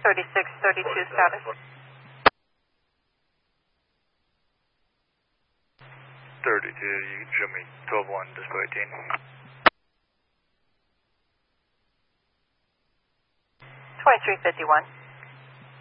3632 status. 32, you can show me 12-1, display 18. 2351.